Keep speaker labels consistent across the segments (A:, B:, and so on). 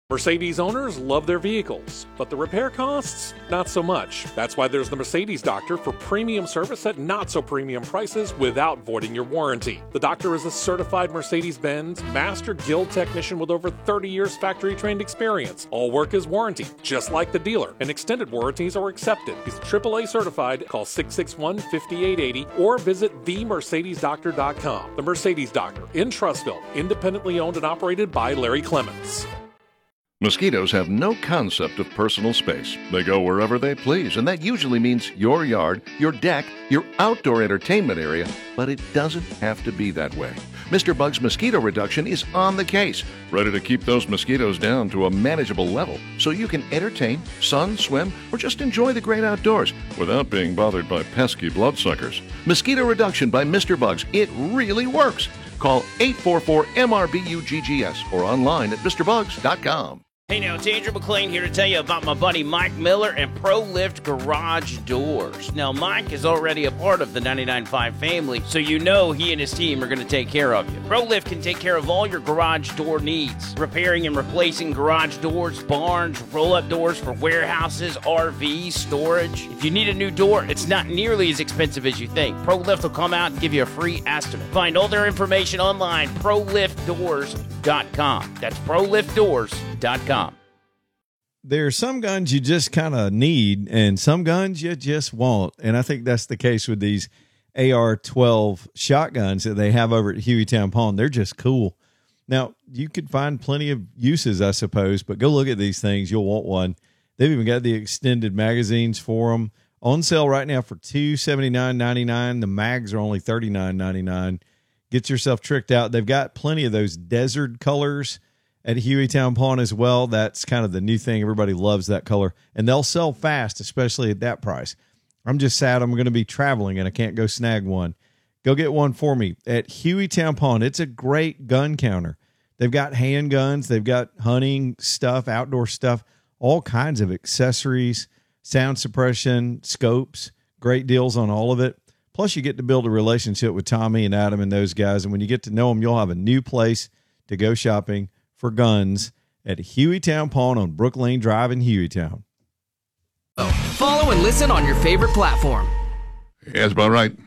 A: Mercedes owners love their vehicles, but the repair costs, not so much. That's why there's the Mercedes Doctor for premium service at not so premium prices without voiding your warranty. The Doctor is a certified Mercedes-Benz Master Guild technician with over 30 years factory-trained experience. All work is warranty, just like the dealer, and extended warranties are accepted. He's AAA certified. Call 661-5880 or visit themercedesdoctor.com. The Mercedes Doctor in Trussville, independently owned and operated by Larry Clements.
B: Mosquitoes have no concept of personal space. They go wherever they please, and that usually means your yard, your deck, your outdoor entertainment area, but it doesn't have to be that way. Mr. Bug's Mosquito Reduction is on the case, ready to keep those mosquitoes down to a manageable level so you can entertain, sun, swim, or just enjoy the great outdoors without being bothered by pesky bloodsuckers. Mosquito Reduction by Mr. Bugs. It really works. Call 844-MRBUGGS or online at MrBugs.com.
C: Hey now, it's Andrew McLean here to tell you about my buddy Mike Miller and ProLift Garage Doors. Now, Mike is already a part of the 99.5 family, so you know he and his team are going to take care of you. ProLift can take care of all your garage door needs, repairing and replacing garage doors, barns, roll-up doors for warehouses, RVs, storage. If you need a new door, it's not nearly as expensive as you think. ProLift will come out and give you a free estimate. Find all their information online, ProLiftDoors.com. That's ProLiftDoors.com.
D: There are some guns you just kind of need and some guns you just want. And I think that's the case with these AR-12 shotguns that they have over at Hueytown Pawn. They're just cool. Now, you could find plenty of uses, I suppose, but go look at these things. You'll want one. They've even got the extended magazines for them. On sale right now for $279.99. The mags are only $39.99. Get yourself tricked out. They've got plenty of those desert colors at Hueytown Pawn as well. That's kind of the new thing. Everybody loves that color. And they'll sell fast, especially at that price. I'm just sad I'm going to be traveling and I can't go snag one. Go get one for me at Hueytown Pawn. It's a great gun counter. They've got handguns. They've got hunting stuff, outdoor stuff, all kinds of accessories, sound suppression, scopes, great deals on all of it. Plus, you get to build a relationship with Tommy and Adam and those guys. And when you get to know them, you'll have a new place to go shopping for guns at Hueytown Pawn on Brook Lane Drive in Hueytown.
E: Follow and listen on your favorite platform.
B: Yeah, that's about right.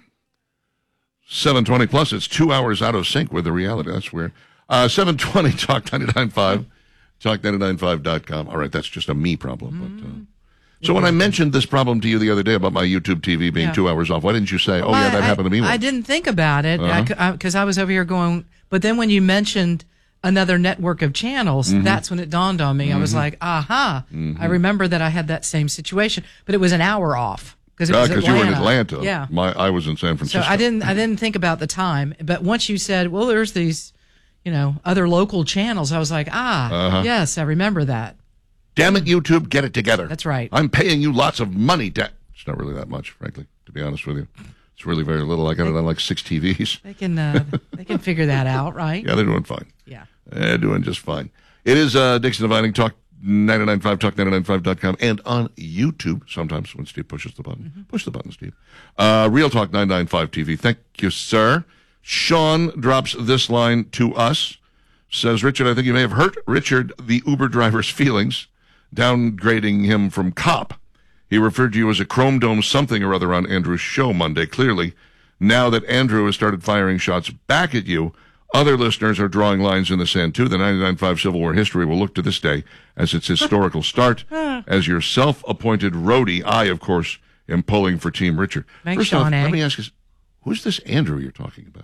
B: 720 plus, it's 2 hours out of sync with the reality. That's weird. 720 Talk 99.5, talk995.com. All right, that's just a me problem. But so when I mentioned this problem to you the other day about my YouTube TV being 2 hours off, why didn't you say, oh, yeah, that happened to me once?
F: I didn't think about it because I was over here going, but then when you mentioned another network of channels, that's when it dawned on me. I was like, aha, I remember that I had that same situation, but it was an hour off. Because
B: you were in Atlanta.
F: Yeah.
B: I was in San Francisco.
F: So I didn't think about the time. But once you said, well, there's these, other local channels, I was like, yes, I remember that.
B: Damn it, YouTube, get it together.
F: That's right.
B: I'm paying you lots of money. It's not really that much, frankly, to be honest with you. It's really very little. I got it on like 6 TVs.
F: They can figure that out, right?
B: Yeah, they're doing fine.
F: Yeah.
B: They're doing just fine. It is Dixon Dividing Talk 99.5, talk995.com, and on YouTube sometimes when Steve pushes the button. Push the button, Steve. Real Talk 995 TV. Thank you, sir. Sean drops this line to us. Says, Richard, I think you may have hurt Richard, the Uber driver's feelings, downgrading him from cop. He referred to you as a chrome dome something or other on Andrew's show Monday. Clearly, now that Andrew has started firing shots back at you, other listeners are drawing lines in the sand, too. The 99.5 Civil War history will look to this day as its historical start. As your self-appointed roadie, I, of course, am pulling for Team Richard.
F: Thanks,
B: First off,
F: Sean,
B: let me ask you, who's this Andrew you're talking about?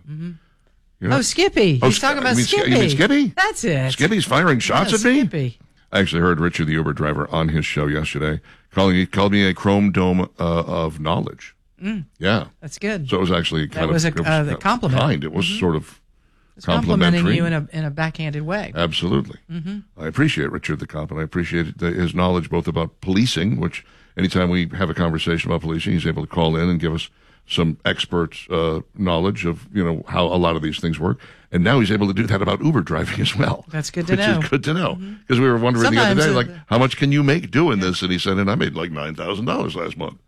F: Skippy. He's talking about Skippy.
B: You mean Skippy?
F: That's it.
B: Skippy's firing shots at me?
F: Skippy.
B: I actually heard Richard, the Uber driver, on his show yesterday, called me a chrome dome of knowledge. Yeah.
F: That's good.
B: So it was actually kind
F: of a compliment.
B: It was sort of
F: complimenting you in a backhanded way.
B: Absolutely. I appreciate Richard the cop, and I appreciate his knowledge both about policing, which anytime we have a conversation about policing, he's able to call in and give us some expert knowledge of how a lot of these things work. And now he's able to do that about Uber driving as well.
F: That's good to know.
B: Which is good to know. Because we were wondering the other day, how much can you make doing this? And he said, and I made like $9,000 last month.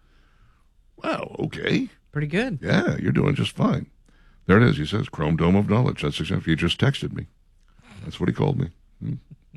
B: Wow, okay.
F: Pretty good.
B: Yeah, you're doing just fine. There it is. He says, Chrome Dome of Knowledge. That's exactly. He just texted me. That's what he called me.